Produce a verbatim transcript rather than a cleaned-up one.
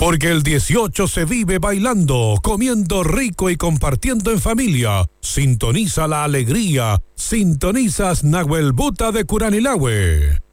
Porque el dieciocho se vive bailando, comiendo rico y compartiendo en familia. Sintoniza la alegría. Sintonizas Nahuel Buta de Curanilahue.